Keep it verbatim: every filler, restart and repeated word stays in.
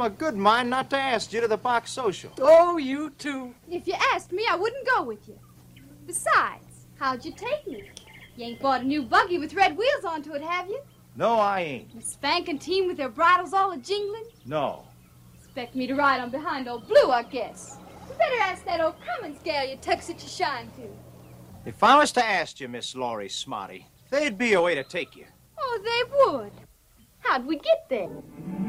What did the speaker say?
A good mind not to ask you to the box social. Oh, you too. If you asked me, I wouldn't go with you. Besides, how'd you take me? You ain't bought a new buggy with red wheels onto it, have you? No, I ain't. The spanking team with their bridles all a-jingling? No. Expect me to ride on behind old Blue, I guess. You better ask that old Cummins gal you took such a shine to. If I was to ask you, Miss Laurie Smarty, there'd be a way to take you. Oh, they would. How'd we get there?